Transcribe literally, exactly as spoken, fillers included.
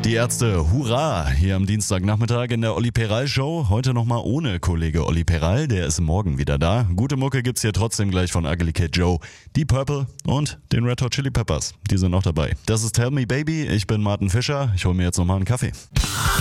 Die Ärzte, hurra! Hier am Dienstagnachmittag in der Olli Peral Show. Heute nochmal ohne Kollege Olli Peral, der ist morgen wieder da. Gute Mucke gibt's hier trotzdem gleich von Ugly Kid Joe, Deep Purple und den Red Hot Chili Peppers. Die sind noch dabei. Das ist Tell Me Baby, ich bin Martin Fischer. Ich hole mir jetzt nochmal einen Kaffee.